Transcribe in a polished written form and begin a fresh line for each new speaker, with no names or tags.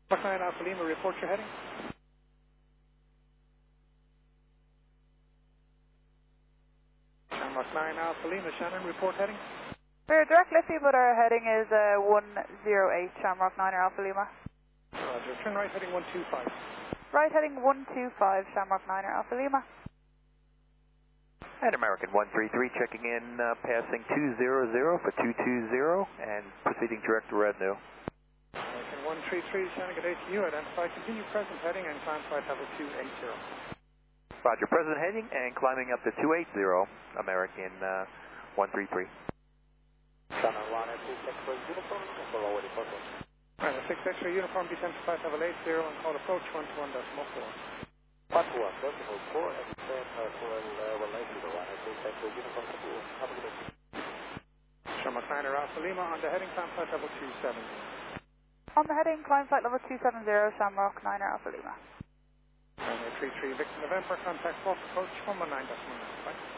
Shamrock 9 Alpha Lima, report your heading. Shamrock 9 Alpha Lima, Shannon, report heading.
We're direct lifting, but our heading is 108 Shamrock 9 Alpha Lima.
Roger, turn right heading 125.
Right heading 125 Shamrock 9 Alpha Lima.
And American 133 checking in, passing 200 for 220 and proceeding direct to Rednew.
American 133, Shannon, good day to you. Identify, continue present heading and climb flight level 280.
Roger, present heading and climbing up to 280, American 133.
Shannon 1 and 2 X-ray uniform, control already possible.
Right, 6 X-ray uniform, descend to flight level 80 and call approach 121.4.
121.4 and descend to level 80, 1 and 2 X-ray uniform, have a good day.
Shamrock 9 Alpha Lima on the heading, climb flight level 270.
On the heading, climb flight level 270 Shamrock 9 Alpha Lima.
Runway 33 Victor November, contact Fox approach 119.1.